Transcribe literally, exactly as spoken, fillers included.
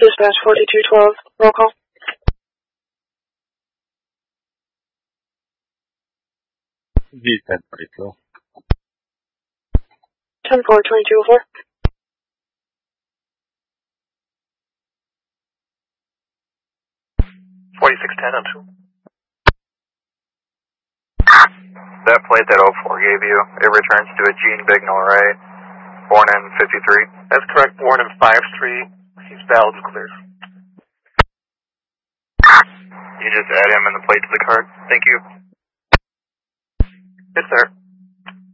Dispatch forty-two twelve, roll call. G ten forty-two. ten four twenty-two oh four. forty-six ten oh two. That plate that oh four gave you, it returns to a Gene Bignell, right? Born in fifty-three? That's correct, born in five three. He's valid and clear. You just add him and the plate to the card. Thank you. Yes, sir.